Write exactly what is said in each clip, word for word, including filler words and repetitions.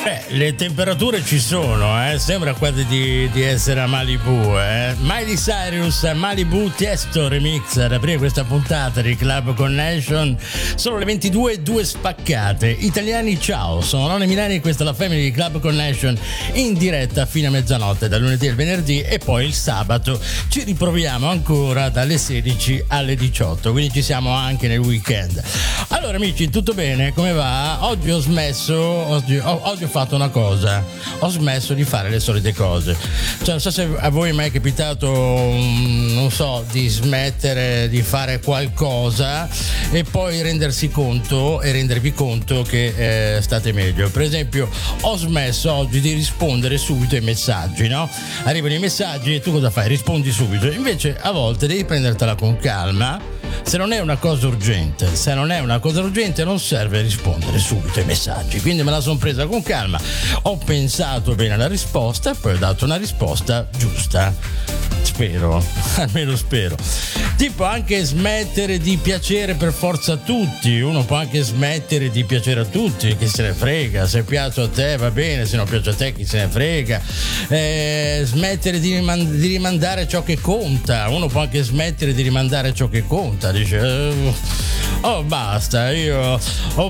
Beh, le temperature ci sono, eh? Sembra quasi di, di essere a Malibu, eh? Miley Cyrus, Malibu Tiesto Remix, ad aprire questa puntata di Club Connection. Sono le ventidue e due spaccate. Italiani, ciao, sono Ronny Milani e questa è la Family di Club Connection in diretta fino a mezzanotte, dal lunedì al venerdì, e poi il sabato ci riproviamo ancora dalle sedici alle diciotto, quindi ci siamo anche nel weekend. Allora amici, tutto bene? Come va? Oggi ho smesso, oggi, ho, oggi ho fatto una cosa, ho smesso di fare le solite cose. Cioè, non so se a voi è mai capitato, non so, di smettere di fare qualcosa e poi rendersi conto e rendervi conto che eh, state meglio. Per esempio, ho smesso oggi di rispondere subito ai messaggi, no? Arrivano i messaggi e tu cosa fai? Rispondi subito. Invece a volte devi prendertela con calma. Se non è una cosa urgente, se non è una cosa urgente non serve rispondere subito ai messaggi. Quindi me la sono presa con calma, ho pensato bene alla risposta e poi ho dato una risposta giusta. Spero, almeno spero. Tipo anche smettere di piacere per forza a tutti. Uno può anche smettere di piacere a tutti, chi se ne frega. Se piace a te va bene, se non piace a te chi se ne frega. Eh, smettere di, rimand- di rimandare ciò che conta. Uno può anche smettere di rimandare ciò che conta. Dice eh, oh basta, io.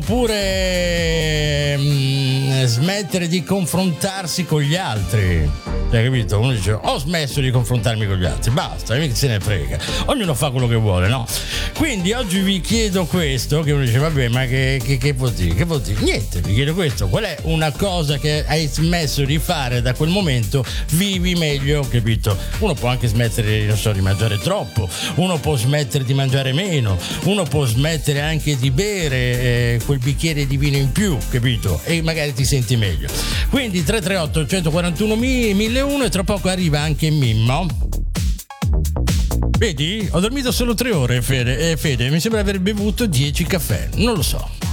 Oppure mh, smettere di confrontarsi con gli altri. Hai capito? Uno dice ho smesso di confrontarmi con gli altri, basta, chi se ne frega, ognuno fa quello che vuole, no? Quindi oggi vi chiedo questo, che uno dice vabbè, ma che, che, che vuol dire? Che vuol dire? Niente, vi chiedo questo: qual è una cosa che hai smesso di fare da quel momento vivi meglio, capito? Uno può anche smettere, non so, di mangiare troppo, uno può smettere di mangiare meno, uno può smettere anche di bere eh, quel bicchiere di vino in più, capito? E magari ti senti meglio. Quindi tre tre otto uno quattro uno mille uno, e tra poco arriva anche Mimmo. Vedi? Ho dormito solo tre ore, Fede, e Fede mi sembra aver bevuto dieci caffè, non lo so.